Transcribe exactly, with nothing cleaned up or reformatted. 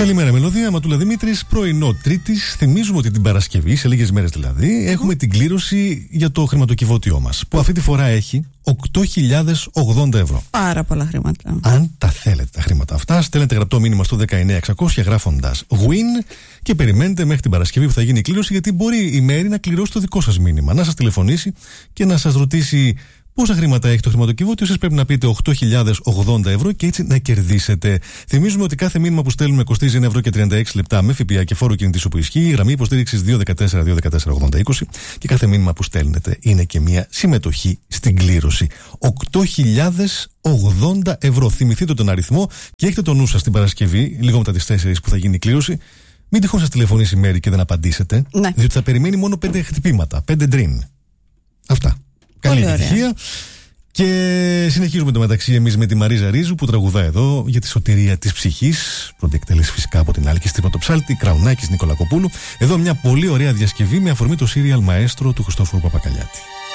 Καλημέρα, Μελωδία. Ματούλα Δημήτρης, πρωινό Τρίτης. Θυμίζουμε ότι την Παρασκευή, σε λίγες μέρες δηλαδή, έχουμε την κλήρωση για το χρηματοκιβώτιό μας. Που αυτή τη φορά έχει οκτώ χιλιάδες ογδόντα ευρώ. Πάρα πολλά χρήματα. Αν τα θέλετε τα χρήματα αυτά, στέλνετε γραπτό μήνυμα στο δεκαεννιά εξακόσια γράφοντας Win και περιμένετε μέχρι την Παρασκευή που θα γίνει η κλήρωση, γιατί μπορεί η Μέρη να κληρώσει το δικό σας μήνυμα. Να σας τηλεφωνήσει και να σας ρωτήσει πόσα χρήματα έχει το χρηματοκιβώτιο. Εσείς πρέπει να πείτε οκτώ χιλιάδες ογδόντα ευρώ και έτσι να κερδίσετε. Θυμίζουμε ότι κάθε μήνυμα που στέλνουμε κοστίζει ένα ευρώ και τριάντα έξι λεπτά με ΦΠΑ και φόρο κινητής όπου ισχύει. Η γραμμή υποστήριξης δύο ένα τέσσερα δύο ένα τέσσερα ογδόντα είκοσι και κάθε μήνυμα που στέλνετε είναι και μια συμμετοχή στην κλήρωση. οκτώ χιλιάδες ογδόντα ευρώ. Θυμηθείτε τον αριθμό και έχετε το νου σας την Παρασκευή, λίγο μετά τις τέσσερις που θα γίνει η κλήρωση. Μην τυχόν σας τηλεφωνήσει η Μέρη και δεν απαντήσετε. Ναι. Διότι θα περιμένει μόνο πέντε χτυπήματα, πέντε ντριν. Αυτά. Καλή επιτυχία. Και συνεχίζουμε το μεταξύ εμείς με τη Μαρίζα Ρίζου που τραγουδά εδώ για τη σωτηρία της ψυχής. Πρώτη εκτέλεση φυσικά από την Άλκη Στρίπα το Ψάλτη, Κραουνάκης Νικολακοπούλου. Εδώ μια πολύ ωραία διασκευή με αφορμή το Serial Maestro του Χριστόφορου Παπακαλιάτη.